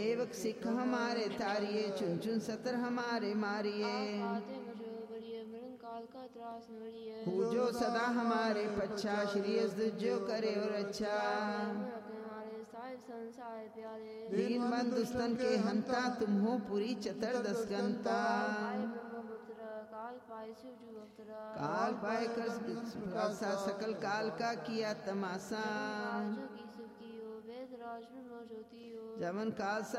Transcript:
सेवक सिख हमारे तारिये, चुन चुन सतर हमारे मारिये। पूजो सदा हमारे पच्छा, श्री जो करे और अच्छा। दीन बंधुस्तन के हंता, तुम हो पुरी चतुर्दश गंता। काल पाए कर सकल काल का किया तमाशा। जमन काल